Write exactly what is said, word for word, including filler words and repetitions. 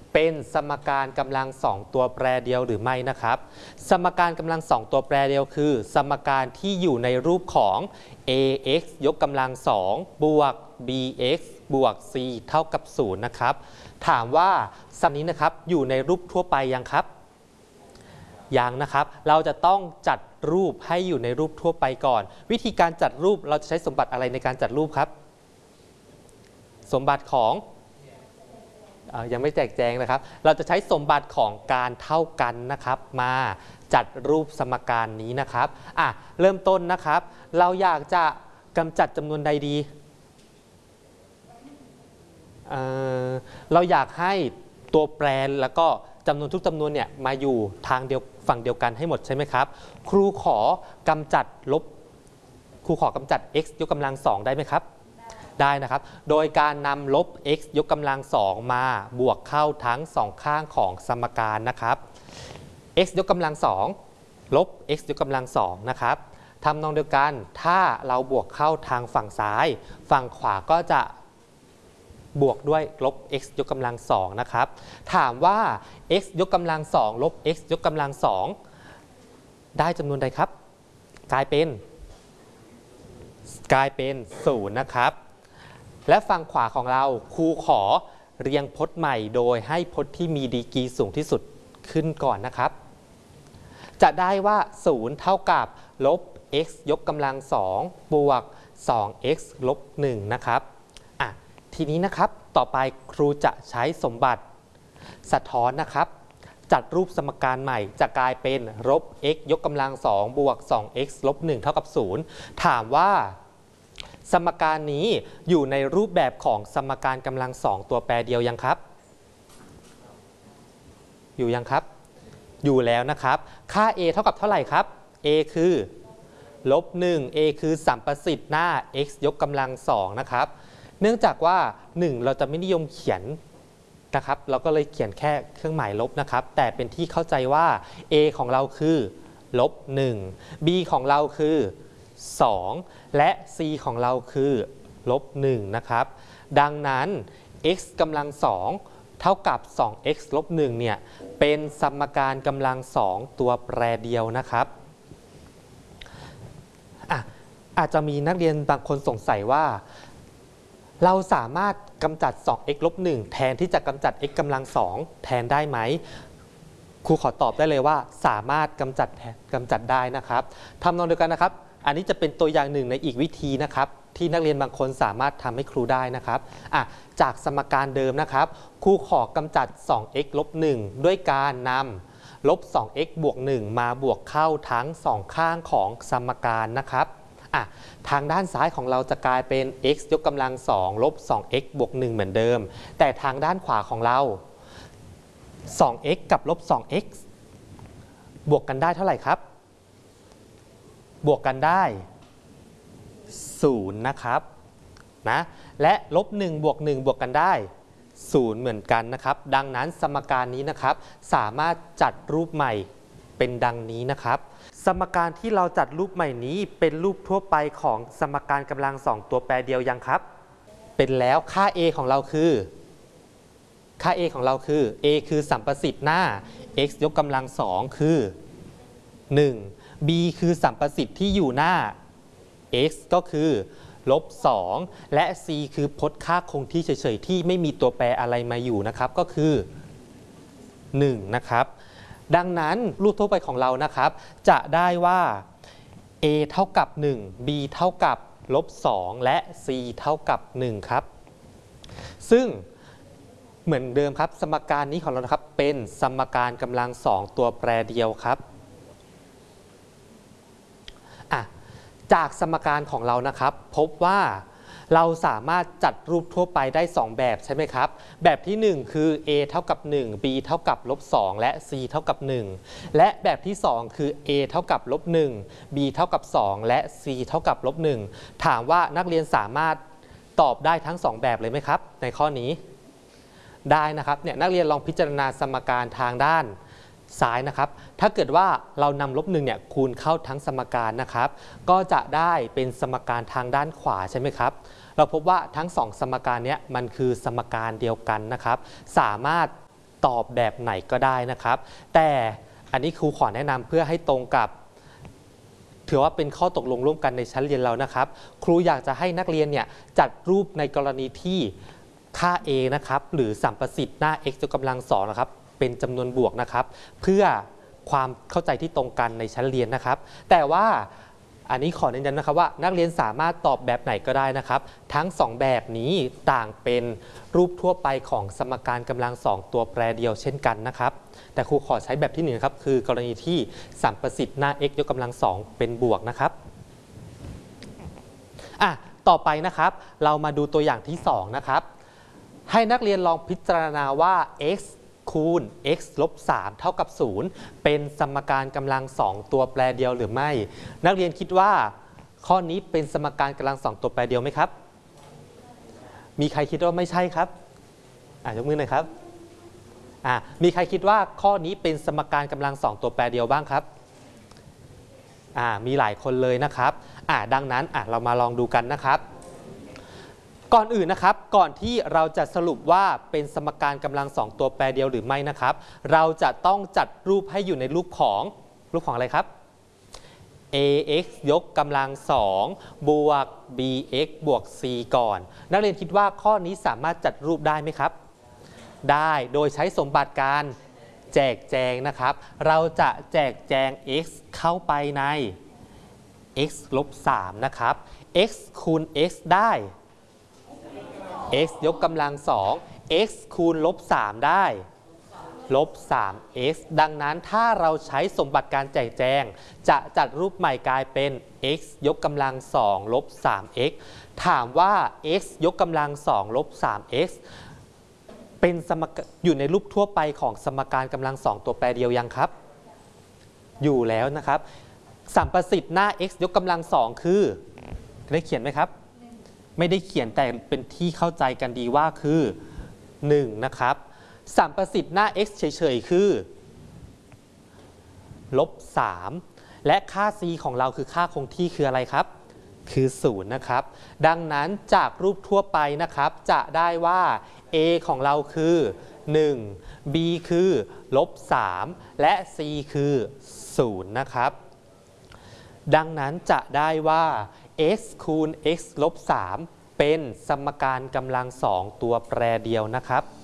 เป็นสมการกำลังสองตัวแปรเดียวหรือไม่นะครับสมการกำลังสองตัวแปรเดียวคือสมการที่อยู่ในรูปของ ax ยกกำลังสองบวก bx บวก c เท่ากับศูนย์นะครับถามว่าสมนี้นะครับอยู่ในรูปทั่วไปยังครับยังนะครับเราจะต้องจัดรูปให้อยู่ในรูปทั่วไปก่อนวิธีการจัดรูปเราจะใช้สมบัติอะไรในการจัดรูปครับสมบัติของยังไม่แจกแจงนะครับเราจะใช้สมบัติของการเท่ากันนะครับมาจัดรูปสมการนี้นะครับอ่ะเริ่มต้นนะครับเราอยากจะกำจัดจำนวนใดดีเอ่อเราอยากให้ตัวแปรแล้วก็จำนวนทุกจำนวนเนี่ยมาอยู่ทางเดียวฝั่งเดียวกันให้หมดใช่ไหมครับครูขอกำจัดลบครูขอกำจัด x ยกกำลังสองได้ไหมครับได้นะครับโดยการนำลบ x ยกกำลังสองมาบวกเข้าทั้งสองข้างของสมการนะครับ x ยกกำลังสองลบ x ยกกำลังสองนะครับทำนองเดียวกันถ้าเราบวกเข้าทางฝั่งซ้ายฝั่งขวาก็จะบวกด้วยลบ x ยกกำลังสองนะครับถามว่า x ยกกำลังสองลบ x ยกกำลังสองได้จำนวนใดครับกลายเป็นกลายเป็นศูนย์นะครับและฝั่งขวาของเราครูขอเรียงพจน์ใหม่โดยให้พจน์ที่มีดีกรีสูงที่สุดขึ้นก่อนนะครับจะได้ว่าศูนย์เท่ากับลบ x ยกกำลังสองบวก สอง x ลบหนึ่งนะครับอ่ะทีนี้นะครับต่อไปครูจะใช้สมบัติสะท้อนนะครับจัดรูปสมการใหม่จะกลายเป็นลบ x ยกกำลังสองบวก สอง x ลบหนึ่งเท่ากับศูนย์ถามว่าสมการนี้อยู่ในรูปแบบของสมการกำลังสองตัวแปรเดียวยังครับอยู่ยังครับอยู่แล้วนะครับค่า a เท่ากับเท่าไหร่ครับ a คือลบหนึ่ง a คือสัมประสิทธิ์หน้า x ยกกำลังสองนะครับเนื่องจากว่าหนึ่งเราจะไม่นิยมเขียนนะครับเราก็เลยเขียนแค่เครื่องหมายลบนะครับแต่เป็นที่เข้าใจว่า a ของเราคือลบหนึ่ง b ของเราคือสองและ c ของเราคือลบหนึ่งนะครับดังนั้น x กำลังสองเท่ากับ สอง x ลบหนึ่งเนี่ยเป็นสมการกำลังสองตัวแปรเดียวนะครับอ่ะอาจจะมีนักเรียนบางคนสงสัยว่าเราสามารถกำจัด สอง x ลบหนึ่งแทนที่จะกำจัด x กำลังสองแทนได้ไหมครูขอตอบได้เลยว่าสามารถกำจัดกำจัดได้นะครับทำนองเดียวกันนะครับอันนี้จะเป็นตัวอย่างหนึ่งในอีกวิธีนะครับที่นักเรียนบางคนสามารถทำให้ครูได้นะครับอ่ะจากสมการเดิมนะครับครูขอกำจัด สอง x ลบหนึ่งด้วยการนำลบ สอง x บวกหนึ่งมาบวกเข้าทั้งสองข้างของสมการนะครับอ่ะทางด้านซ้ายของเราจะกลายเป็น x ยกกำลังสองลบ สอง x บวกหนึ่งเหมือนเดิมแต่ทางด้านขวาของเรา สอง x กับลบ สอง x บวกกันได้เท่าไหร่ครับบวกกันได้ศูนย์นะครับนะและลบหนึ่งบวกหนึ่งบวกกันได้ศูนย์เหมือนกันนะครับดังนั้นสมการนี้นะครับสามารถจัดรูปใหม่เป็นดังนี้นะครับสมการที่เราจัดรูปใหม่นี้เป็นรูปทั่วไปของสมการกำลังสองตัวแปรเดียวยังครับเป็นแล้วค่า a ของเราคือค่า a ของเราคือ a คือสัมประสิทธิ์หน้า x ยกกำลังสองคือหนึ่งb คือสัมประสิทธิ์ที่อยู่หน้า x ก็คือลบสองและ c คือพจน์ค่าคงที่เฉยๆที่ไม่มีตัวแปรอะไรมาอยู่นะครับก็คือหนึ่งนะครับดังนั้นรูปทั่วไปของเรานะครับจะได้ว่า a เท่ากับหนึ่ง b เท่ากับลบสองและ c เท่ากับหนึ่งครับซึ่งเหมือนเดิมครับสมการนี้ของเรานะครับเป็นสมการกำลังสองตัวแปรเดียวครับจากสมการของเรานะครับพบว่าเราสามารถจัดรูปทั่วไปได้สองแบบใช่ไหมครับแบบที่หนึ่งคือ a เท่ากับหนึ่ง b เท่ากับลบสองและ c เท่ากับหนึ่งและแบบที่สองคือ a เท่ากับลบหนึ่ง b เท่ากับสองและ c เท่ากับลบหนึ่งถามว่านักเรียนสามารถตอบได้ทั้งสองแบบเลยไหมครับในข้อนี้ได้นะครับเนี่ยนักเรียนลองพิจารณาสมการทางด้านซ้ายนะครับถ้าเกิดว่าเรานำลบหนึ่งเนี่ยคูณเข้าทั้งสมการนะครับก็จะได้เป็นสมการทางด้านขวาใช่ไหมครับเราพบว่าทั้งสองสมการนี้มันคือสมการเดียวกันนะครับสามารถตอบแบบไหนก็ได้นะครับแต่อันนี้ครูขอแนะนำเพื่อให้ตรงกับถือว่าเป็นข้อตกลงร่วมกันในชั้นเรียนเรานะครับครูอยากจะให้นักเรียนเนี่ยจัดรูปในกรณีที่ค่า a นะครับหรือสัมประสิทธิ์หน้า x ยกกำลังสองนะครับเป็นจำนวนบวกนะครับเพื่อความเข้าใจที่ตรงกันในชั้นเรียนนะครับแต่ว่าอันนี้ขอเน้นย้ำนะครับว่านักเรียนสามารถตอบแบบไหนก็ได้นะครับทั้งสองแบบนี้ต่างเป็นรูปทั่วไปของสมการกำลังสองตัวแปรเดียวเช่นกันนะครับแต่ครูขอใช้แบบที่หนึ่งครับคือกรณีที่สัมประสิทธิ์หน้า x ยกกำลังสองเป็นบวกนะครับอ่ะต่อไปนะครับเรามาดูตัวอย่างที่สองนะครับให้นักเรียนลองพิจารณาว่า x คูณ x ลบสามเท่ากับศูนย์เป็นสมการกำลังสองตัวแปรเดียวหรือไม่นักเรียนคิดว่าข้อนี้เป็นสมการกำลังสองตัวแปรเดียวไหมครับมีใครคิดว่าไม่ใช่ครับอ่ะยกมือหน่อยครับอ่ะมีใครคิดว่าข้อนี้เป็นสมการกำลังสองตัวแปรเดียวบ้างครับอ่ามีหลายคนเลยนะครับอ่ะดังนั้นอ่ะเรามาลองดูกันนะครับก่อนอื่นนะครับก่อนที่เราจะสรุปว่าเป็นสมการกำลังสองตัวแปรเดียวหรือไม่นะครับเราจะต้องจัดรูปให้อยู่ในรูปของรูปของอะไรครับ ax ยกกำลังสองบวก bx บวก c ก่อนนักเรียนคิดว่าข้อนี้สามารถจัดรูปได้ไหมครับได้โดยใช้สมบัติการแจกแจงนะครับเราจะแจกแจง x เข้าไปใน x ลบสามนะครับ x คูณ x ได้ x ยกกำลังสอง x คูณลบสามได้ลบ สาม x ดังนั้นถ้าเราใช้สมบัติการแจกแจงจะจัดรูปใหม่กลายเป็น x ยกกำลังสองลบ สาม x ถามว่า x ยกกำลังสองลบ สาม x เป็นสมการอยู่ในรูปทั่วไปของสมการกำลังสองตัวแปรเดียวยังครับอยู่แล้วนะครับสัมประสิทธิ์หน้า x ยกกำลังสองคือได้เขียนไหมครับไม่ได้เขียนแต่เป็นที่เข้าใจกันดีว่าคือหนึ่งนะครับสัมประสิทธิ์หน้า x เฉยๆคือลบสามและค่า c ของเราคือค่าคงที่คืออะไรครับคือศูนย์นะครับดังนั้นจากรูปทั่วไปนะครับจะได้ว่า a ของเราคือหนึ่ง b คือลบสามและ c คือศูนย์นะครับดังนั้นจะได้ว่า x คูณ x ลบสามเป็นสมการกำลังสองตัวแปรเดียวนะครับ